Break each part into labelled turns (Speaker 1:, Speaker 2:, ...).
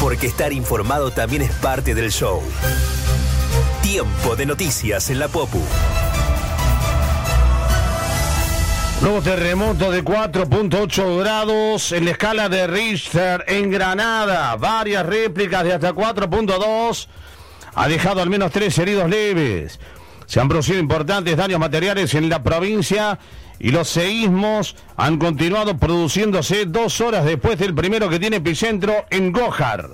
Speaker 1: porque estar informado también es parte del show. Tiempo de noticias en la Popu.
Speaker 2: Nuevo terremoto de 4.8 grados en la escala de Richter en Granada. Varias réplicas de hasta 4.2. Ha dejado al menos 3 heridos leves. Se han producido importantes daños materiales en la provincia y los seísmos han continuado produciéndose 2 horas después del primero, que tiene epicentro en Gójar.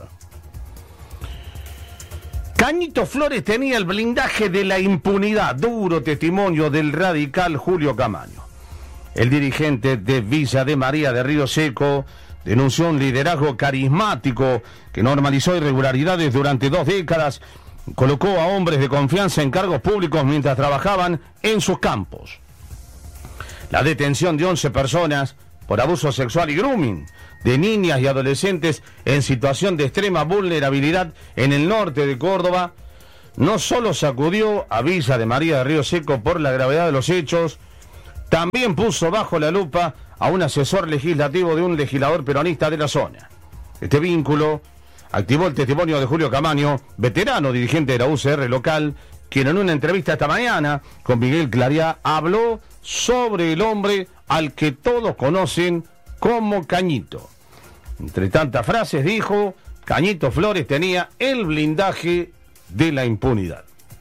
Speaker 2: Cañito Flores tenía el blindaje de la impunidad. Duro testimonio del radical Julio Camaño. El dirigente de Villa de María de Río Seco denunció un liderazgo carismático que normalizó irregularidades durante 2 décadas. Colocó a hombres de confianza en cargos públicos mientras trabajaban en sus campos. La detención de 11 personas por abuso sexual y grooming de niñas y adolescentes en situación de extrema vulnerabilidad en el norte de Córdoba no solo sacudió a Villa de María de Río Seco por la gravedad de los hechos, también puso bajo la lupa a un asesor legislativo de un legislador peronista de la zona. Este vínculo activó el testimonio de Julio Camaño, veterano dirigente de la UCR local, quien en una entrevista esta mañana con Miguel Clariá habló sobre el hombre al que todos conocen como Cañito. Entre tantas frases dijo, Cañito Flores tenía el blindaje de la impunidad.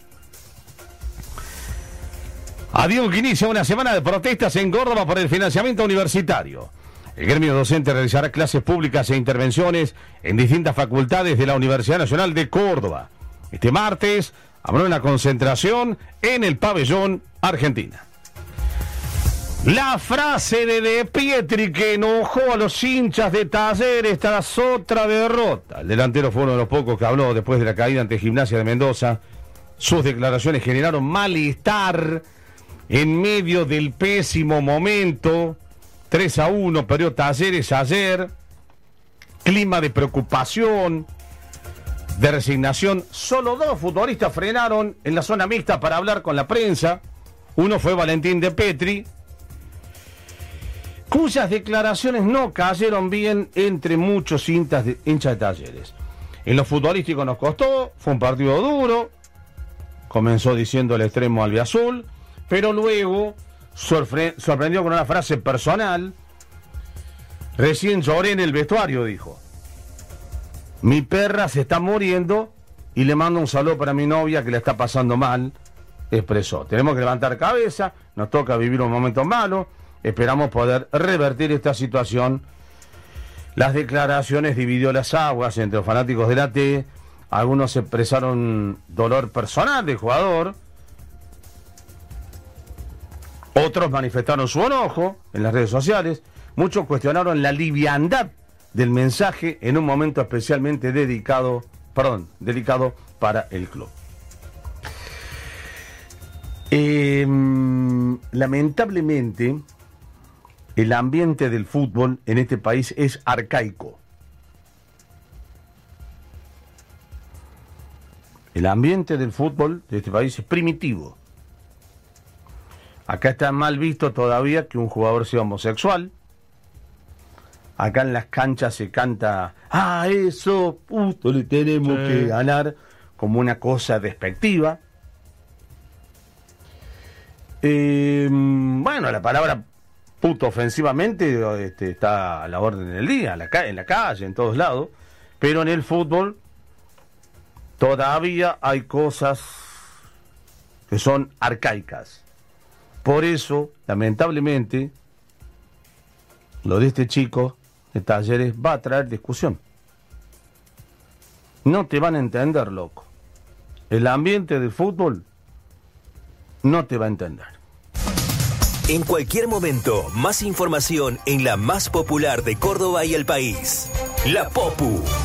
Speaker 2: Adiós, que inicia una semana de protestas en Córdoba por el financiamiento universitario. El gremio docente realizará clases públicas e intervenciones en distintas facultades de la Universidad Nacional de Córdoba. Este martes habrá una concentración en el pabellón Argentina. La frase de Pietri que enojó a los hinchas de Talleres tras otra derrota. El delantero fue uno de los pocos que habló después de la caída ante Gimnasia de Mendoza. Sus declaraciones generaron malestar en medio del pésimo momento. 3-1 perdió Talleres ayer. Clima de preocupación, de resignación. Solo 2 futbolistas frenaron en la zona mixta para hablar con la prensa. Uno fue Valentín de Petri, cuyas declaraciones no cayeron bien entre muchos hinchas de Talleres. En lo futbolístico nos costó, fue un partido duro. Comenzó diciendo el extremo albiazul, pero luego sorprendió con una frase personal. Recién lloré en el vestuario, dijo. Mi perra se está muriendo y le mando un saludo para mi novia que la está pasando mal, expresó. Tenemos que levantar cabeza, nos toca vivir un momento malo, esperamos poder revertir esta situación. Las declaraciones dividió las aguas entre los fanáticos de la T. Algunos expresaron dolor personal del jugador, otros manifestaron su enojo en las redes sociales. Muchos cuestionaron la liviandad del mensaje en un momento especialmente delicado para el club. Lamentablemente, el ambiente del fútbol en este país es arcaico. El ambiente del fútbol de este país es primitivo. Acá está mal visto todavía que un jugador sea homosexual. Acá en las canchas se canta, eso, puto, le tenemos que ganar, como una cosa despectiva. Bueno, la palabra puto ofensivamente está a la orden del día, en la calle, en todos lados. Pero en el fútbol todavía hay cosas que son arcaicas. Por eso, lamentablemente, lo de este chico de Talleres va a traer discusión. No te van a entender, loco. El ambiente del fútbol no te va a entender.
Speaker 1: En cualquier momento, más información en la más popular de Córdoba y el país. La Popu.